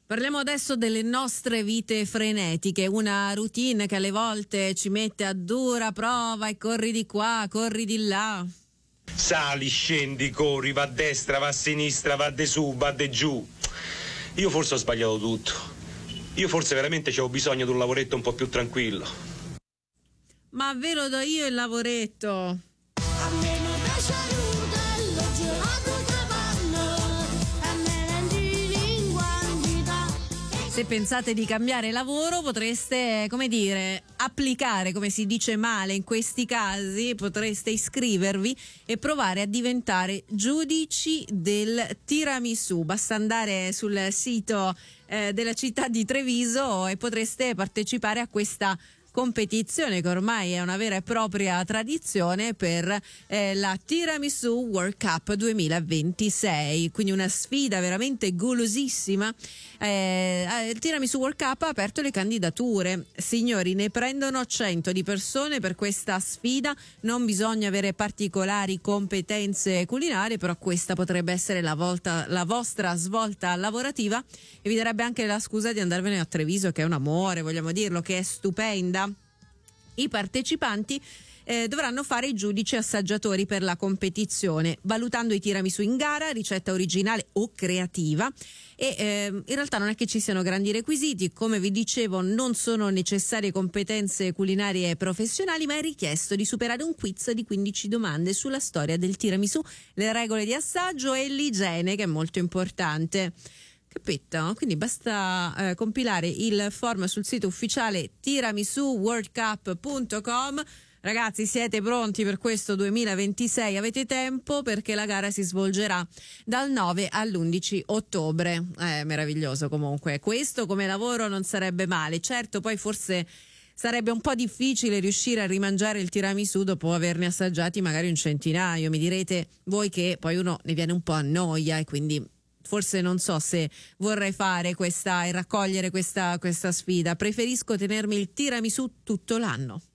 Parliamo adesso delle nostre vite frenetiche, una routine che alle volte ci mette a dura prova e corri di qua, corri di là. Sali, scendi, corri, va a destra, va a sinistra, va di su, va di giù. Io forse ho sbagliato tutto. Io forse veramente c'avevo bisogno di un lavoretto un po' più tranquillo. Ma ve lo do io il lavoretto. A me non piace rudello, gelato cavallo, a me vendi lingua andita. Se pensate di cambiare lavoro potreste, come dire, applicare, come si dice male in questi casi, potreste iscrivervi e provare a diventare giudici del tiramisù. Basta andare sul sito della città di Treviso e potreste partecipare a questa competizione che ormai è una vera e propria tradizione per la Tiramisù World Cup 2026, quindi una sfida veramente golosissima. Il Tiramisù World Cup ha aperto le candidature, signori, ne prendono 100 di persone per questa sfida, non bisogna avere particolari competenze culinarie, però questa potrebbe essere la vostra svolta lavorativa e vi darebbe anche la scusa di andarvene a Treviso, che è un amore, vogliamo dirlo, che è stupenda. I partecipanti dovranno fare i giudici assaggiatori per la competizione, valutando i tiramisù in gara, ricetta originale o creativa. E in realtà non è che ci siano grandi requisiti, come vi dicevo non sono necessarie competenze culinarie professionali, ma è richiesto di superare un quiz di 15 domande sulla storia del tiramisù, le regole di assaggio e l'igiene, che è molto importante. Capito? Quindi basta compilare il form sul sito ufficiale tiramisuworldcup.com. Ragazzi, siete pronti per questo 2026? Avete tempo perché la gara si svolgerà dal 9 all'11 ottobre. Meraviglioso comunque. Questo come lavoro non sarebbe male. Certo, poi forse sarebbe un po' difficile riuscire a rimangiare il tiramisù dopo averne assaggiati magari un centinaio. Mi direte voi che poi uno ne viene un po' a noia e quindi forse non so se vorrei fare questa e raccogliere questa sfida. Preferisco tenermi il tiramisù tutto l'anno.